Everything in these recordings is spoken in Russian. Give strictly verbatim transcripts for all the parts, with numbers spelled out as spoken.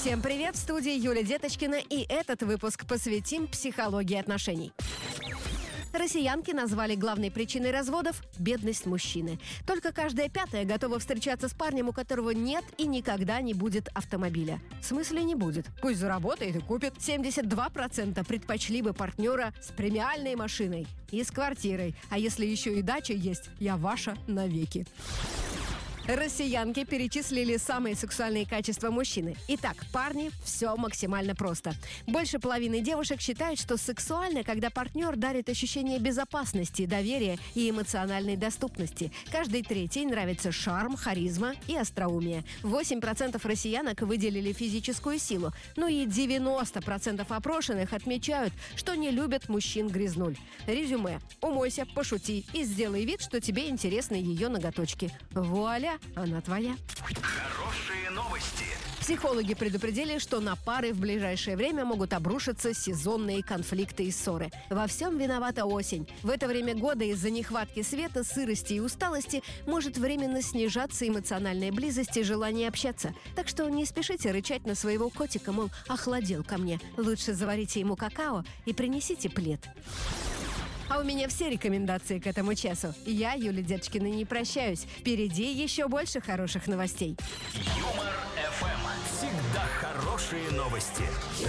Всем привет! В студии Юлия Деточкина, и этот выпуск посвятим психологии отношений. Россиянки назвали главной причиной разводов – бедность мужчины. Только каждая пятая готова встречаться с парнем, у которого нет и никогда не будет автомобиля. В смысле не будет? Пусть заработает и купит. семьдесят два процента предпочли бы партнера с премиальной машиной и с квартирой. А если еще и дача есть, я ваша навеки. Россиянки перечислили самые сексуальные качества мужчины. Итак, парни, все максимально просто. Больше половины девушек считают, что сексуально, когда партнер дарит ощущение безопасности, доверия и эмоциональной доступности. Каждый третий нравится шарм, харизма и остроумие. восемь процентов россиянок выделили физическую силу. Ну и девяносто процентов опрошенных отмечают, что не любят мужчин-грязнуль. Резюме. Умойся, пошути и сделай вид, что тебе интересны ее ноготочки. Вуаля! Она твоя. Хорошие новости. Психологи предупредили, что на пары в ближайшее время могут обрушиться сезонные конфликты и ссоры. Во всем виновата осень. В это время года из-за нехватки света, сырости и усталости может временно снижаться эмоциональная близость и желание общаться. Так что не спешите рычать на своего котика, мол, охладел ко мне. Лучше заварите ему какао и принесите плед. А у меня все рекомендации к этому часу. Я, Юлия Деточкина, не прощаюсь. Впереди еще больше хороших новостей. Юмор эф эм. Всегда хорошие новости.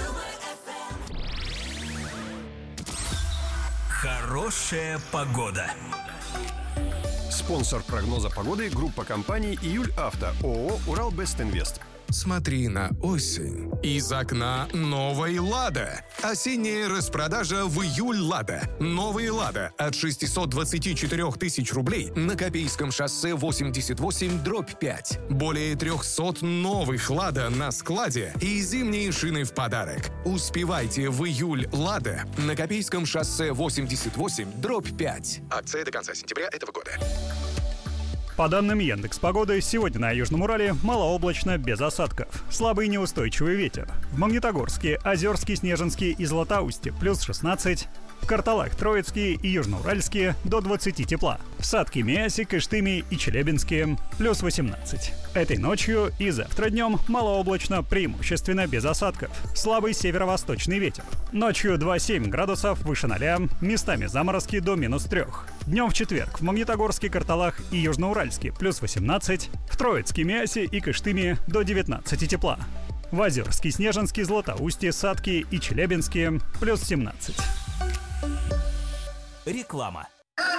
Хорошая погода. Спонсор прогноза погоды – группа компаний «Июль Авто», ООО «Уралбестинвест». Смотри на осень. Из окна новой «Лада». Осенняя распродажа в июль «Лада». Новые «Лада» от шестьсот двадцать четыре тысяч рублей на Копейском шоссе восемьдесят восемь дробь пять. Более трехсот новых «Лада» на складе и зимние шины в подарок. Успевайте в июль «Лада» на Копейском шоссе восемьдесят восемь дробь пять. Акция до конца сентября этого года. По данным Яндекс.Погоды, сегодня на Южном Урале малооблачно, без осадков. Слабый неустойчивый ветер. В Магнитогорске, Озерске, Снежинске и Златоусте плюс шестнадцать. В Карталах, Троицкие и Южноуральске до двадцати тепла. В Сатке, Миасе, Кыштыме и Челябинске плюс восемнадцать. Этой ночью и завтра днем малооблачно, преимущественно без осадков. Слабый северо-восточный ветер. Ночью два-семь градусов выше ноля, местами заморозки до минус трех. Днем в четверг в Магнитогорске, Карталах и Южноуральске плюс восемнадцать. В Троицке, Миасе и Кыштыме до девятнадцати тепла. В Озерске, Снежинске, Златоусте, Сатке и Челябинске плюс семнадцать. Реклама.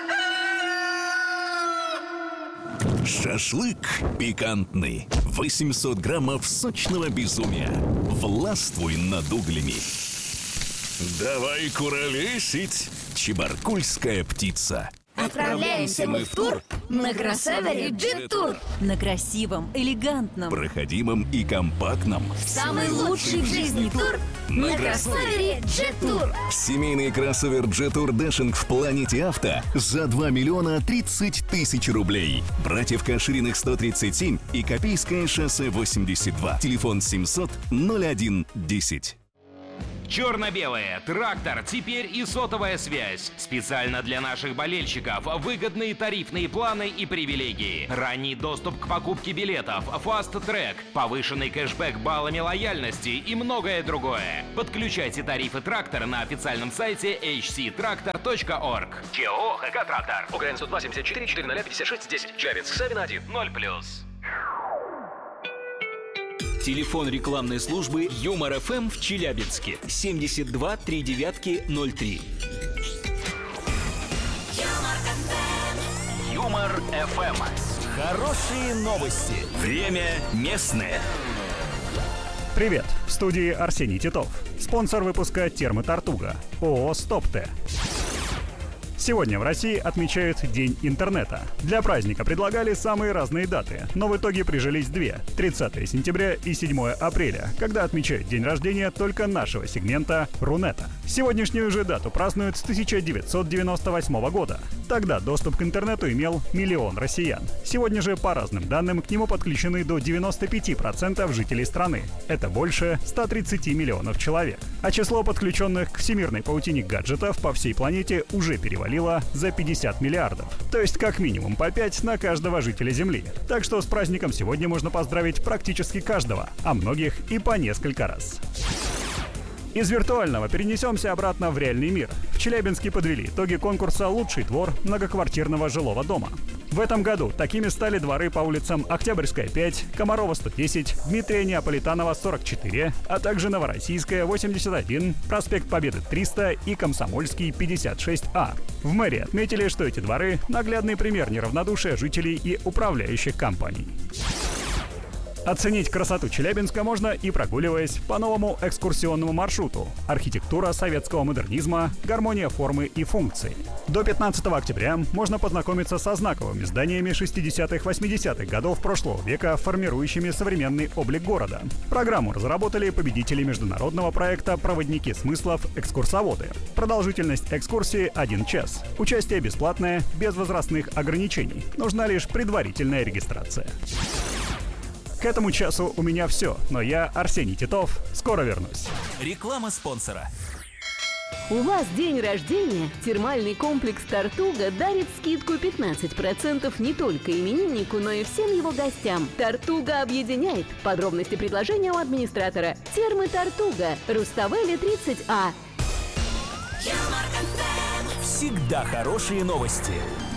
Шашлык пикантный. восемьсот граммов сочного безумия. Властвуй над углями. Давай куролесить. Чебаркульская птица. Отправляемся мы в тур на кроссовере Jet Tour. На красивом, элегантном, проходимом и компактном. Самый лучший в жизни тур на кроссовере Jet Tour. Семейный кроссовер Jet Tour Dashing в Планете Авто за два миллиона тридцать тысяч рублей. Братьев Кашириных сто тридцать семь и Копейское шоссе восемьдесят два. Телефон семьсот ноль один десять. Черно-белое, трактор, теперь и сотовая связь. Специально для наших болельщиков выгодные тарифные планы и привилегии. Ранний доступ к покупке билетов, фаст-трек, повышенный кэшбэк баллами лояльности и многое другое. Подключайте тарифы трактора на официальном сайте эйч си трактор точка орг. ЧО ХК «Трактор». Украина сто два семьдесят четыре четыреста пятьдесят шесть десять. Челябинск Савин один ноль плюс. Телефон рекламной службы Юмор эф эм в Челябинске. семьдесят два три девятки ноль три. Юмор эф эм. Хорошие новости. Время местное. Привет! В студии Арсений Титов. Спонсор выпуска «Термы Тартуга» ООО «Стоп-Т». Сегодня в России отмечают День интернета. Для праздника предлагали самые разные даты, но в итоге прижились две – тридцатое сентября и седьмое апреля, когда отмечают день рождения только нашего сегмента Рунета. Сегодняшнюю же дату празднуют с тысяча девятьсот девяносто восьмого года. Тогда доступ к интернету имел миллион россиян. Сегодня же, по разным данным, к нему подключены до девяноста пяти процентов жителей страны. Это больше ста тридцати миллионов человек. А число подключенных к всемирной паутине гаджетов по всей планете уже перевалило перевалила за пятьдесят миллиардов. То есть как минимум по пять на каждого жителя Земли. Так что с праздником сегодня можно поздравить практически каждого, а многих и по несколько раз. Из виртуального перенесемся обратно в реальный мир. В Челябинске подвели итоги конкурса «Лучший двор многоквартирного жилого дома». В этом году такими стали дворы по улицам Октябрьская, пять, Комарова, сто десять, Дмитрия Неаполитанова, сорок четыре, а также Новороссийская, восемьдесят один, Проспект Победы, триста и Комсомольский, пятьдесят шесть а. В мэрии отметили, что эти дворы – наглядный пример неравнодушия жителей и управляющих компаний. Оценить красоту Челябинска можно и прогуливаясь по новому экскурсионному маршруту «Архитектура советского модернизма. Гармония формы и функций». До пятнадцатого октября можно познакомиться со знаковыми зданиями шестидесятых-восьмидесятых годов прошлого века, формирующими современный облик города. Программу разработали победители международного проекта «Проводники смыслов. Экскурсоводы». Продолжительность экскурсии – один час. Участие бесплатное, без возрастных ограничений. Нужна лишь предварительная регистрация. К этому часу у меня все, но я, Арсений Титов, скоро вернусь. Реклама спонсора. У вас день рождения? Термальный комплекс «Тартуга» дарит скидку пятнадцать процентов не только имениннику, но и всем его гостям. «Тартуга» объединяет. Подробности предложения у администратора. Термы «Тартуга», Руставели, тридцать а. Всегда хорошие новости.